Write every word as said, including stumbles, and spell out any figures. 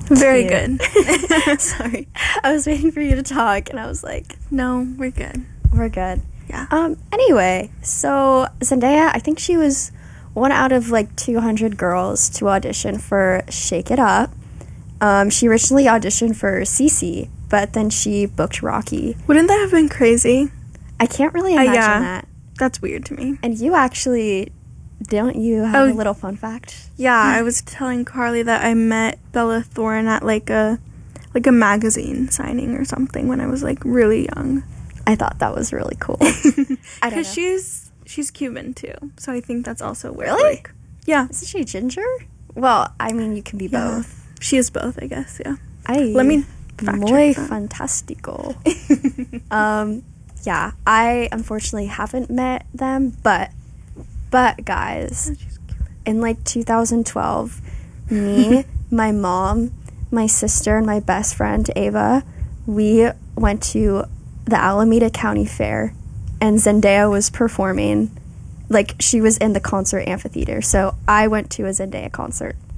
Very Cute. good. Sorry. I was waiting for you to talk, and I was like, No, we're good. we're good. Yeah. Um, anyway, so Zendaya, I think she was one out of like two hundred girls to audition for Shake It Up. Um, she originally auditioned for Cece, but then she booked Rocky. Wouldn't that have been crazy? I can't really Uh, imagine yeah. that. That's weird to me. And you actually, don't you have Oh, a little fun fact? Yeah, I was telling Carly that I met Bella Thorne at like a like a magazine signing or something when I was like really young. I thought that was really cool. I don't know. Because she's she's Cuban too, so I think that's also where Really? like yeah, Isn't she ginger? Well, I mean, you can be yeah. both. She is both, I guess. Yeah. I Let me fact muy check that. fantastico. um, yeah, I unfortunately haven't met them, but but guys, She's Cuban. in like two thousand twelve, me, my mom, my sister, and my best friend Ava, we went to the Alameda County Fair, and Zendaya was performing. Like, she was in the concert amphitheater, so I went to a Zendaya concert.